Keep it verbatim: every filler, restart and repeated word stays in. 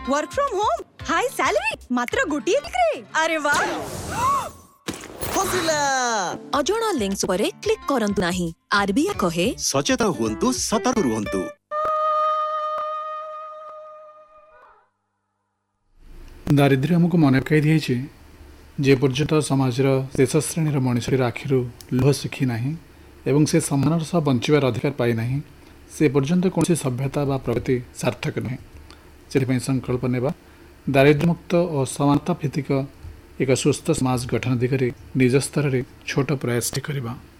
Work from home high salary मात्र गोटिए click रे। अरे वाह फसिला अजଣା लिंक्स पर क्लिक करंतु नाही। आरबीआई कहे सचेतन हुंतु सतर्क रुहंतु। दारिद्र्य आमको मन पकाई दिए जे पर्यंत समाजर शेष श्रेणी मनुष्य आखिर लुह शिखी ना एवं से सम्मान सह बंचार अधिकार पाई ना से पर्यंत कौन सभ्यता व प्रगति सार्थक नुहे। से संकल्प नेबा दारिद्र्यमुक्त और समानता भित्तिक एक सुस्थ समाज गठन दिगरे निज स्तर में छोट प्रयास करवा।